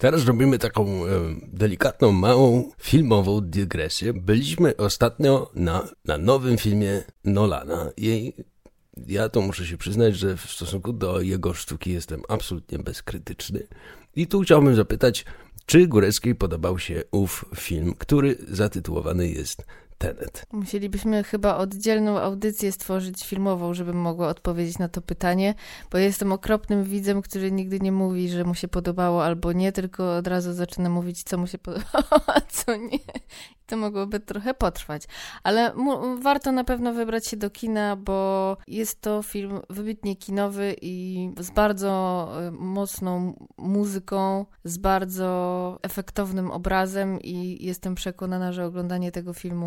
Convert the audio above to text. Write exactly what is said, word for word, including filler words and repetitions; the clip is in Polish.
Teraz robimy taką e, delikatną, małą filmową dygresję. Byliśmy ostatnio na, na nowym filmie Nolana i ja to muszę się przyznać, że w stosunku do jego sztuki jestem absolutnie bezkrytyczny. I tu chciałbym zapytać, czy Góreckiej podobał się ów film, który zatytułowany jest Tenet. Musielibyśmy chyba oddzielną audycję stworzyć filmową, żebym mogła odpowiedzieć na to pytanie, bo jestem okropnym widzem, który nigdy nie mówi, że mu się podobało albo nie, tylko od razu zaczyna mówić, co mu się podobało, a co nie. I to mogłoby trochę potrwać. Ale mu, warto na pewno wybrać się do kina, bo jest to film wybitnie kinowy i z bardzo mocną muzyką, z bardzo efektownym obrazem i jestem przekonana, że oglądanie tego filmu